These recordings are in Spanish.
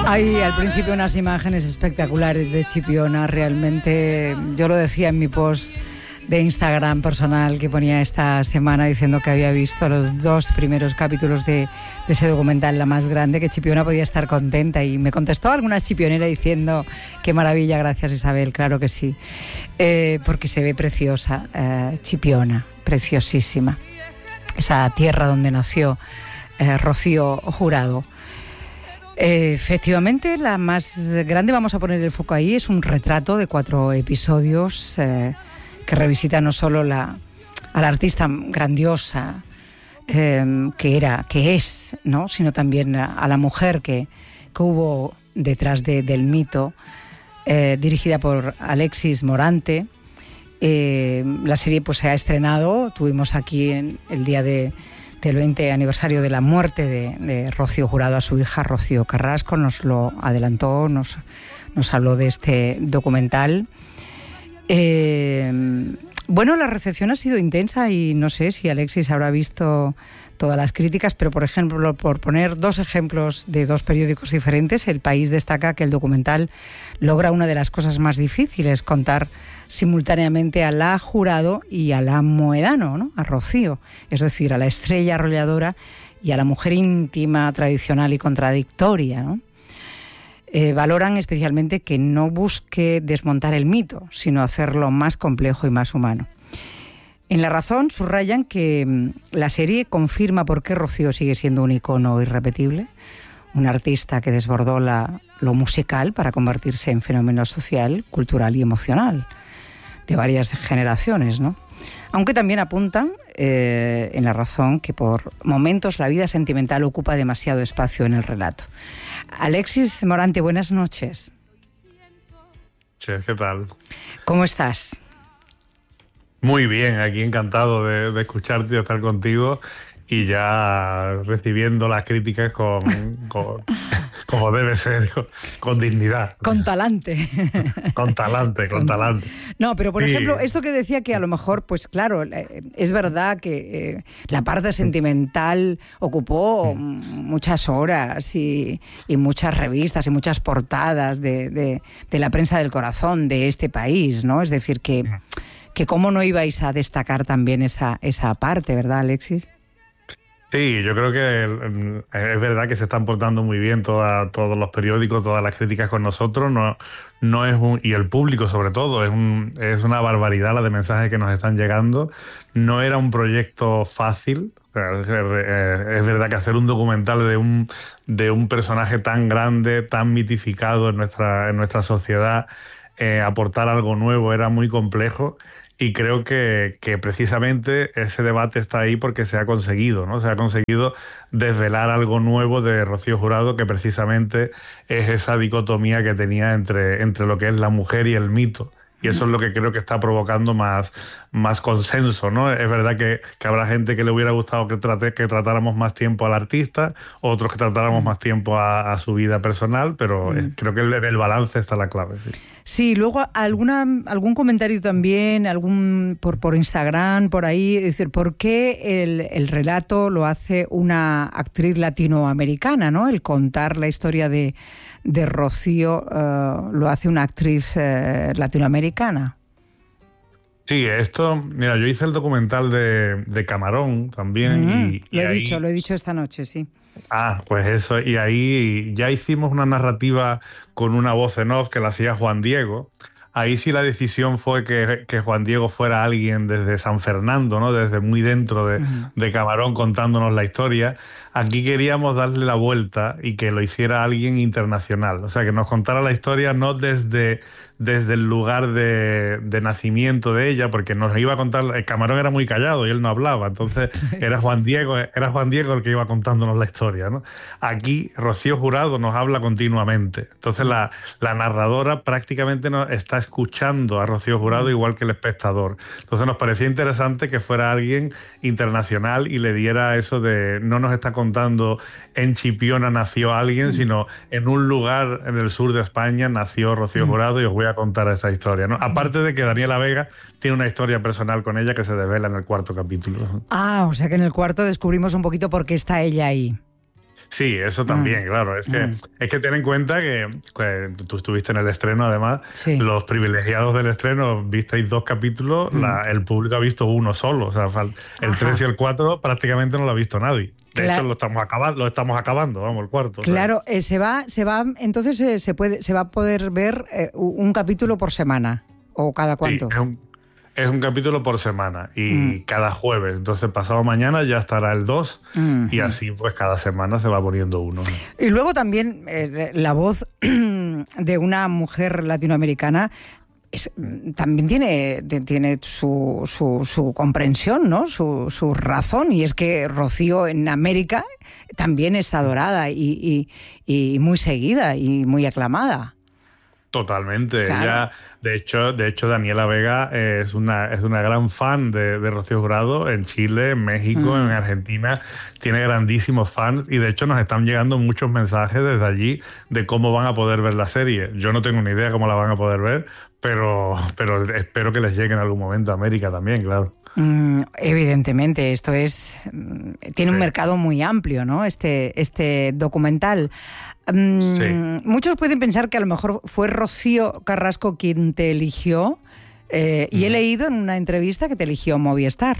Hay al principio unas imágenes espectaculares de Chipiona, realmente. Yo lo decía en mi post de Instagram personal que ponía esta semana diciendo que había visto los 2 primeros capítulos de ese documental, La Más Grande, que Chipiona podía estar contenta, y me contestó alguna chipionera diciendo qué maravilla, gracias Isabel, claro que sí, porque se ve preciosa, Chipiona, preciosísima, esa tierra donde nació Rocío Jurado. Efectivamente, La Más Grande, vamos a poner el foco ahí, es un retrato de 4 episodios que revisita no solo a la artista grandiosa que es, ¿no?, sino también a la mujer que hubo detrás del mito, dirigida por Alexis Morante. La serie pues se ha estrenado, tuvimos aquí el día del 20 aniversario de la muerte de Rocío Jurado a su hija Rocío Carrasco, nos lo adelantó, nos habló de este documental. Bueno, la recepción ha sido intensa y no sé si Alexis habrá visto todas las críticas, pero por ejemplo, por poner 2 ejemplos de 2 periódicos diferentes, El País destaca que el documental logra una de las cosas más difíciles, contar simultáneamente a la Jurado y a la Moedano, ¿no?, a Rocío, es decir, a la estrella arrolladora y a la mujer íntima, tradicional y contradictoria, ¿no? Valoran especialmente que no busque desmontar el mito, sino hacerlo más complejo y más humano. En La Razón subrayan que la serie confirma por qué Rocío sigue siendo un icono irrepetible, un artista que desbordó lo musical para convertirse en fenómeno social, cultural y emocional de varias generaciones, ¿no? Aunque también apuntan en La Razón que por momentos la vida sentimental ocupa demasiado espacio en el relato. Alexis Morante, buenas noches. Che, ¿qué tal? ¿Cómo estás? Muy bien, aquí encantado de escucharte y de estar contigo, y ya recibiendo las críticas como debe ser, con dignidad. Con talante. Con talante. No, pero por ejemplo, esto que decía que a lo mejor, pues claro, es verdad que la parte sentimental ocupó muchas horas y muchas revistas y muchas portadas de la prensa del corazón de este país, ¿no? Es decir, que cómo no ibais a destacar también esa parte, ¿verdad, Alexis? Sí, yo creo que es verdad que se están portando muy bien todos los periódicos, todas las críticas con nosotros. No es y el público sobre todo, es una barbaridad la de mensajes que nos están llegando. No era un proyecto fácil. Es verdad que hacer un documental de un personaje tan grande, tan mitificado en nuestra sociedad, aportar algo nuevo era muy complejo. Y creo que precisamente ese debate está ahí porque se ha conseguido, ¿no? Se ha conseguido desvelar algo nuevo de Rocío Jurado, que precisamente es esa dicotomía que tenía entre lo que es la mujer y el mito. Y eso es lo que creo que está provocando más consenso, ¿no? Es verdad que habrá gente que le hubiera gustado que tratáramos más tiempo al artista, otros que tratáramos más tiempo a su vida personal, pero creo que en el balance está la clave, sí. Sí, luego algún comentario también, por Instagram, por ahí, es decir, ¿por qué el relato lo hace una actriz latinoamericana, ¿no? El contar la historia de Rocío lo hace una actriz latinoamericana. Sí, mira, yo hice el documental de Camarón también. Lo he dicho esta noche, sí. Pues eso, y ahí ya hicimos una narrativa con una voz en off que la hacía Juan Diego. Ahí sí la decisión fue que Juan Diego fuera alguien desde San Fernando, ¿no? Desde muy dentro de Camarón, contándonos la historia. Aquí queríamos darle la vuelta y que lo hiciera alguien internacional. O sea, que nos contara la historia no desde el lugar de nacimiento de ella, porque nos iba a contar. Camarón era muy callado y él no hablaba, entonces era Juan Diego el que iba contándonos la historia, ¿no? Aquí Rocío Jurado nos habla continuamente. Entonces la narradora prácticamente nos está escuchando a Rocío Jurado igual que el espectador. Entonces nos parecía interesante que fuera alguien internacional y le diera eso de no nos está contando en Chipiona nació alguien, sino en un lugar en el sur de España nació Rocío Jurado, y os voy a contar esta historia, ¿no? Aparte de que Daniela Vega tiene una historia personal con ella que se desvela en el 4º capítulo. O sea que en el 4 descubrimos un poquito por qué está ella ahí. Sí, eso también, claro. Es que ten en cuenta que tú estuviste en el estreno, además, Sí. los privilegiados del estreno visteis 2 capítulos, el público ha visto uno solo. O sea, el 3 y el 4 prácticamente no lo ha visto nadie. De hecho, lo estamos acabando, vamos, el cuarto. Claro, entonces se va a poder ver un capítulo por semana, ¿o cada cuánto? Sí, es un capítulo por semana y cada jueves. Entonces, pasado mañana ya estará el 2 y así pues cada semana se va poniendo uno. Y luego también la voz de una mujer latinoamericana también tiene su comprensión, ¿no? Su razón, y es que Rocío en América también es adorada y muy seguida y muy aclamada. Totalmente. Claro. Ella, de hecho, Daniela Vega es una gran fan de Rocío Jurado en Chile, en México, en Argentina. Tiene grandísimos fans y de hecho nos están llegando muchos mensajes desde allí de cómo van a poder ver la serie. Yo no tengo ni idea cómo la van a poder ver, pero espero que les llegue en algún momento a América también, claro. Evidentemente, esto tiene un mercado muy amplio, ¿no? Este documental. Sí. Muchos pueden pensar que a lo mejor fue Rocío Carrasco quien te eligió, y he leído en una entrevista que te eligió Movistar.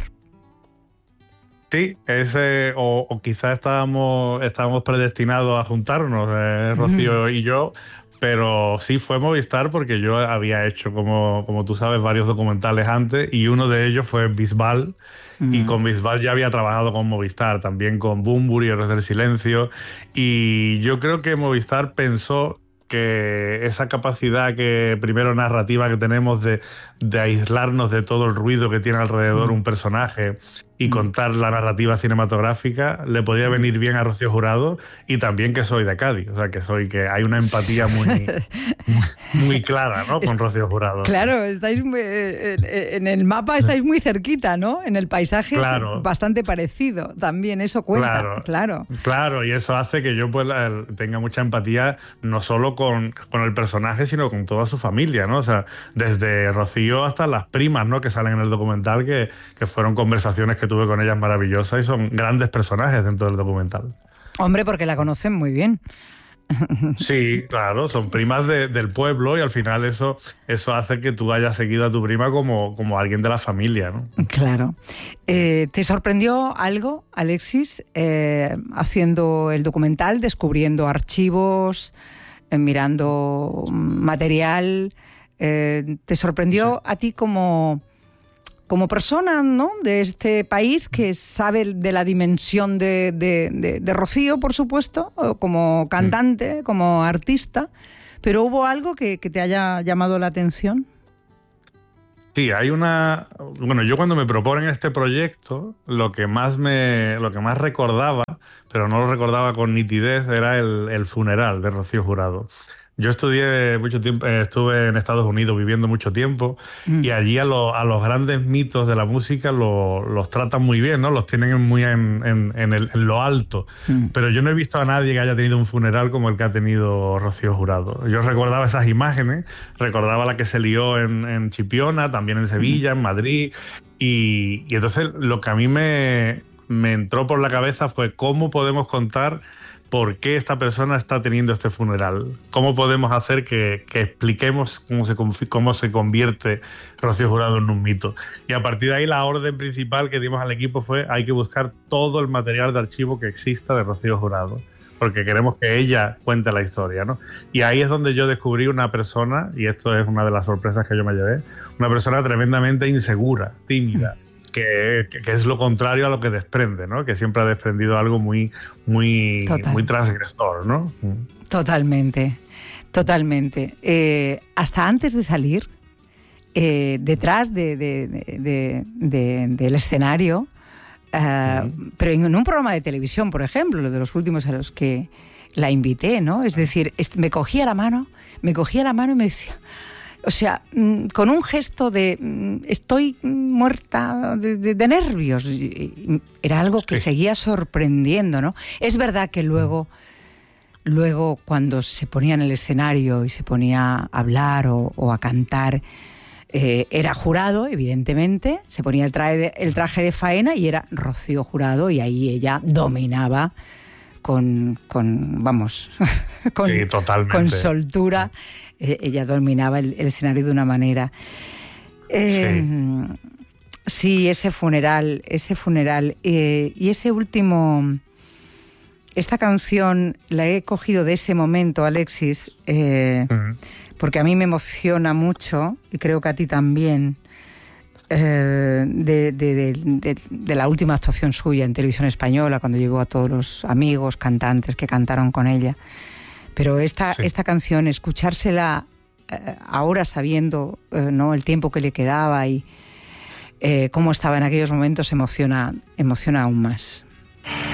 Sí, o quizás estábamos predestinados a juntarnos, Rocío y yo. Pero sí fue Movistar porque yo había hecho, como tú sabes, varios documentales antes y uno de ellos fue Bisbal. Y con Bisbal ya había trabajado con Movistar, también con Bunbury, Héroes del Silencio. Y yo creo que Movistar pensó que esa capacidad primero narrativa que tenemos de aislarnos de todo el ruido que tiene alrededor un personaje y contar la narrativa cinematográfica le podía venir bien a Rocío Jurado, y también que soy de Cádiz, o sea que hay una empatía muy clara, ¿no? Con Rocío Jurado. Claro, estáis en el mapa estáis muy cerquita, ¿no? En el paisaje claro. Es bastante parecido, también eso cuenta, claro. Y eso hace que yo pues tenga mucha empatía no solo con el personaje, sino con toda su familia, ¿no? O sea, desde Rocío hasta las primas, ¿no? Que salen en el documental, que fueron conversaciones que tuve con ellas maravillosas y son grandes personajes dentro del documental. Hombre, porque la conocen muy bien. Sí, claro, son primas del pueblo y al final eso hace que tú hayas seguido a tu prima como alguien de la familia, ¿no? Claro. ¿Te sorprendió algo, Alexis, haciendo el documental, descubriendo archivos, mirando material? ¿Te sorprendió a ti como persona, ¿no?, de este país que sabe de la dimensión de Rocío, por supuesto, como cantante, como artista, pero hubo algo que te haya llamado la atención? Sí, bueno, yo cuando me proponen este proyecto, lo que más recordaba, pero no lo recordaba con nitidez, era el funeral de Rocío Jurado. Yo estudié mucho tiempo, estuve en Estados Unidos viviendo mucho tiempo y allí a los grandes mitos de la música los tratan muy bien, ¿no? Los tienen muy en lo alto. Pero yo no he visto a nadie que haya tenido un funeral como el que ha tenido Rocío Jurado. Yo recordaba esas imágenes, recordaba la que se lió en Chipiona, también en Sevilla, en Madrid, y entonces lo que a mí me entró por la cabeza fue cómo podemos contar por qué esta persona está teniendo este funeral. ¿Cómo podemos hacer que expliquemos cómo se convierte Rocío Jurado en un mito? Y a partir de ahí la orden principal que dimos al equipo fue: hay que buscar todo el material de archivo que exista de Rocío Jurado, porque queremos que ella cuente la historia, ¿no? Y ahí es donde yo descubrí una persona, y esto es una de las sorpresas que yo me llevé, una persona tremendamente insegura, tímida, que es lo contrario a lo que desprende, ¿no? Que siempre ha desprendido algo muy transgresor, ¿no? Totalmente. Hasta antes de salir, detrás del escenario, pero en un programa de televisión, por ejemplo, lo de los últimos a los que la invité, ¿no? Es decir, me cogía la mano y me decía... O sea, con un gesto de estoy muerta de nervios. Era algo que seguía sorprendiendo, ¿no? Es verdad que luego cuando se ponía en el escenario y se ponía a hablar o a cantar, era Jurado, evidentemente, se ponía el traje de faena y era Rocío Jurado, y ahí ella dominaba vamos, sí, totalmente, con soltura. Ella dominaba el escenario de una manera. Sí, ese funeral, y ese último... Esta canción la he cogido de ese momento, Alexis, porque a mí me emociona mucho, y creo que a ti también, de la última actuación suya en Televisión Española, cuando llevó a todos los amigos, cantantes que cantaron con ella. Pero esta canción, escuchársela ahora sabiendo ¿no? el tiempo que le quedaba y cómo estaba en aquellos momentos, emociona aún más.